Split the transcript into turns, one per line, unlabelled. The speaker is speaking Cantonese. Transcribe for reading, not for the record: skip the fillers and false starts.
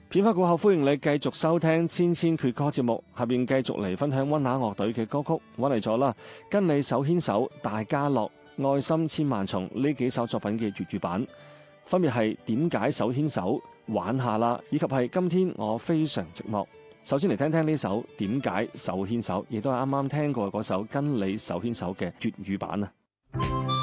片花過後，歡迎你繼續收聽千千闕歌節目，下邊繼續嚟分享溫拿樂隊嘅歌曲，揾嚟咗啦，跟你手牽手、大家樂、愛心千萬重呢幾首作品嘅粵語版，分別係點解手牽手、玩下啦，以及係今天我非常寂寞。首先嚟聽聽呢首點解手牽手，亦都係啱啱聽過嗰首跟你手牽手嘅粵語版啊。